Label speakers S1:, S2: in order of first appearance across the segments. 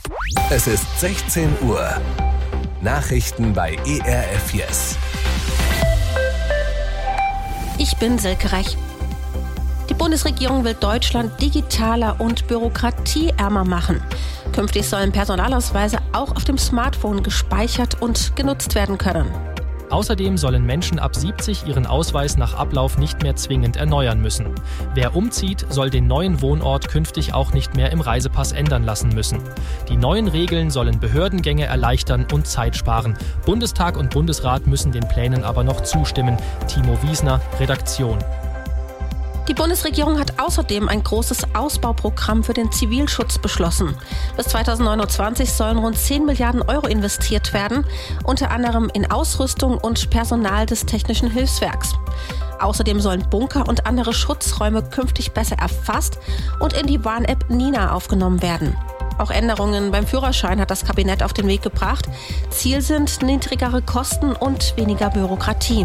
S1: Es ist 16 Uhr. Nachrichten bei ERF Yes.
S2: Ich bin Silke Reich. Die Bundesregierung will Deutschland digitaler und bürokratieärmer machen. Künftig sollen Personalausweise auch auf dem Smartphone gespeichert und genutzt werden können.
S3: Außerdem sollen Menschen ab 70 ihren Ausweis nach Ablauf nicht mehr zwingend erneuern müssen. Wer umzieht, soll den neuen Wohnort künftig auch nicht mehr im Reisepass ändern lassen müssen. Die neuen Regeln sollen Behördengänge erleichtern und Zeit sparen. Bundestag und Bundesrat müssen den Plänen aber noch zustimmen. Timo Wiesner, Redaktion.
S2: Die Bundesregierung hat außerdem ein großes Ausbauprogramm für den Zivilschutz beschlossen. Bis 2029 sollen rund 10 Milliarden Euro investiert werden, unter anderem in Ausrüstung und Personal des Technischen Hilfswerks. Außerdem sollen Bunker und andere Schutzräume künftig besser erfasst und in die Warn-App Nina aufgenommen werden. Auch Änderungen beim Führerschein hat das Kabinett auf den Weg gebracht. Ziel sind niedrigere Kosten und weniger Bürokratie.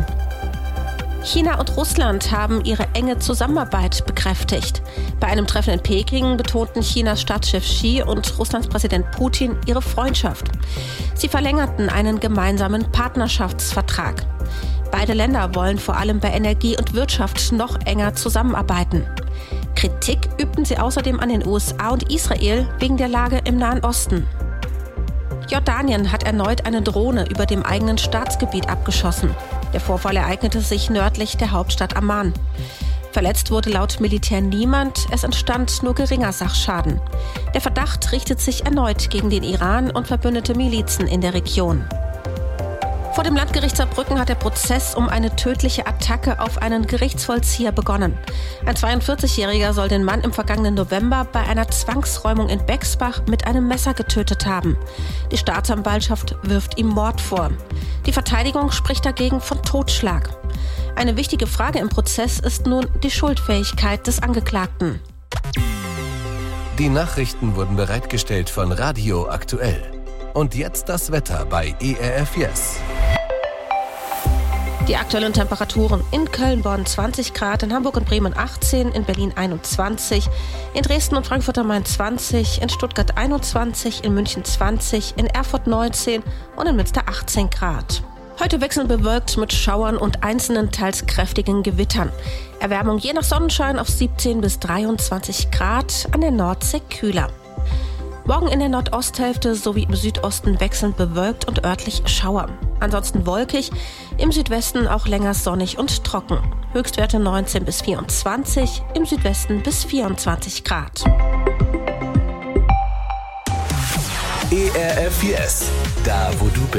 S2: China und Russland haben ihre enge Zusammenarbeit bekräftigt. Bei einem Treffen in Peking betonten Chinas Staatschef Xi und Russlands Präsident Putin ihre Freundschaft. Sie verlängerten einen gemeinsamen Partnerschaftsvertrag. Beide Länder wollen vor allem bei Energie und Wirtschaft noch enger zusammenarbeiten. Kritik übten sie außerdem an den USA und Israel wegen der Lage im Nahen Osten. Jordanien hat erneut eine Drohne über dem eigenen Staatsgebiet abgeschossen. Der Vorfall ereignete sich nördlich der Hauptstadt Amman. Verletzt wurde laut Militär niemand, es entstand nur geringer Sachschaden. Der Verdacht richtet sich erneut gegen den Iran und verbündete Milizen in der Region. Vor dem Landgericht Saarbrücken hat der Prozess um eine tödliche Attacke auf einen Gerichtsvollzieher begonnen. Ein 42-Jähriger soll den Mann im vergangenen November bei einer Zwangsräumung in Bexbach mit einem Messer getötet haben. Die Staatsanwaltschaft wirft ihm Mord vor. Die Verteidigung spricht dagegen von Totschlag. Eine wichtige Frage im Prozess ist nun die Schuldfähigkeit des Angeklagten.
S1: Die Nachrichten wurden bereitgestellt von Radio Aktuell. Und jetzt das Wetter bei ERF Yes.
S2: Die aktuellen Temperaturen: in Köln, Bonn 20 Grad, in Hamburg und Bremen 18, in Berlin 21, in Dresden und Frankfurt am Main 20, in Stuttgart 21, in München 20, in Erfurt 19 und in Münster 18 Grad. Heute wechselnd bewölkt mit Schauern und einzelnen teils kräftigen Gewittern. Erwärmung je nach Sonnenschein auf 17 bis 23 Grad, an der Nordsee kühler. Morgen in der Nordosthälfte sowie im Südosten wechselnd bewölkt und örtlich Schauer. Ansonsten wolkig, im Südwesten auch länger sonnig und trocken. Höchstwerte 19 bis 24, im Südwesten bis 24 Grad.
S1: ERF Yes, da wo du bist.